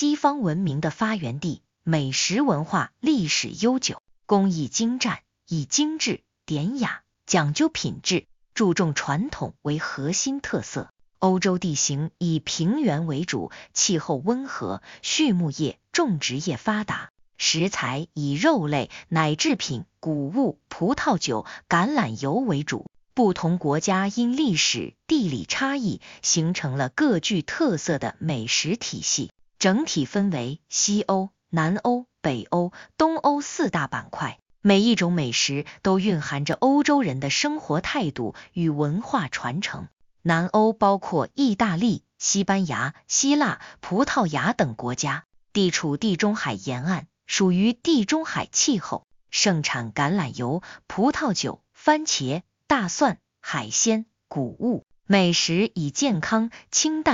西方文明的发源地，美食文化历史悠久，工艺精湛，以精致、典雅、讲究品质、注重传统为核心特色。欧洲地形以平原为主，气候温和，畜牧业、种植业发达，食材以肉类、奶制品、谷物、葡萄酒、橄榄油为主。不同国家因历史、地理差异，形成了各具特色的美食体系，整体分为西欧、南欧、北欧、东欧4大板块。每一种美食都蕴含着欧洲人的生活态度与文化传承。南欧包括意大利、西班牙、希腊、葡萄牙等国家，地处地中海沿岸，属于地中海气候，盛产橄榄油、葡萄酒、番茄、大蒜、海鲜、谷物。美食以健康、清淡